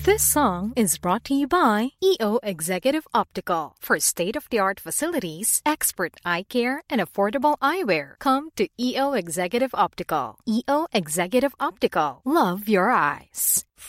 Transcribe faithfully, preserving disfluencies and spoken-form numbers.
This song is brought to you by E O Executive Optical. For state-of-the-art facilities, expert eye care, and affordable eyewear, come to E O Executive Optical. E O Executive Optical. Love your eyes.